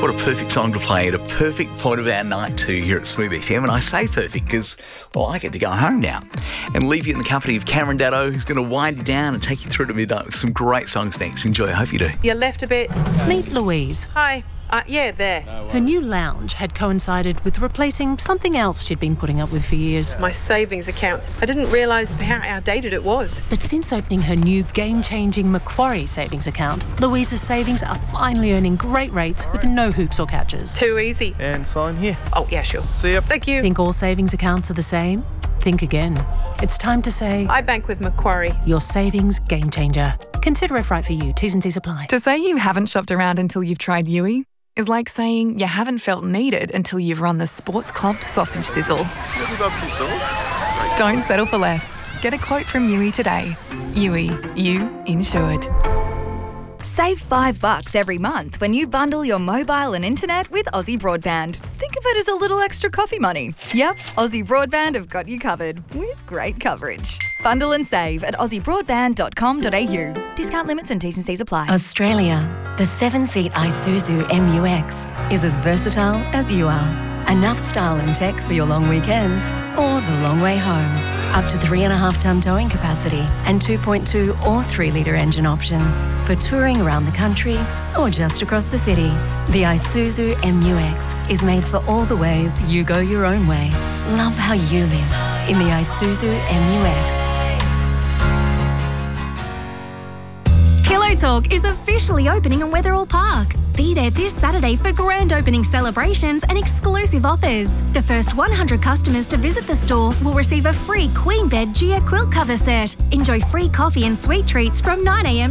What a perfect song to play at a perfect point of our night too here at Smooth FM. And I say perfect because, well, I get to go home now and leave you in the company of Cameron Daddo, who's going to wind you down and take you through to midnight with some great songs next. Enjoy. I hope you do. You left a bit. Meet Louise. Hi. There. Her new lounge had coincided with replacing something else she'd been putting up with for years. My savings account. I didn't realise how outdated it was. But since opening her new game-changing Macquarie savings account, Louise's savings are finally earning great rates with no hoops or catches. Too easy. And sign here. Oh, yeah, sure. See ya. Thank you. Think all savings accounts are the same? Think again. It's time to say, I bank with Macquarie. your savings game changer. Consider if right for you. T's and C's apply. To say you haven't shopped around until you've tried Yui is like saying you haven't felt needed until you've run the Sports Club sausage sizzle. Don't settle for less. Get a quote from Yui today. Yui, you insured. Save $5 every month when you bundle your mobile and internet with Aussie Broadband. Think of it as a little extra coffee money. Yep, Aussie Broadband have got you covered with great coverage. Bundle and save at aussiebroadband.com.au. Discount limits and T's and C's apply. Australia, the 7-seat Isuzu MUX is as versatile as you are. Enough style and tech for your long weekends or the long way home. Up to 3.5-tonne towing capacity and 2.2 or 3-litre engine options for touring around the country or just across the city. The Isuzu MUX is made for all the ways you go your own way. Love how you live in the Isuzu MUX. Pillow Talk is officially opening in Wetherill Park. Be there this Saturday for grand opening celebrations and exclusive offers. The first 100 customers to visit the store will receive a free Queen Bed Gia quilt cover set. Enjoy free coffee and sweet treats from 9 a.m.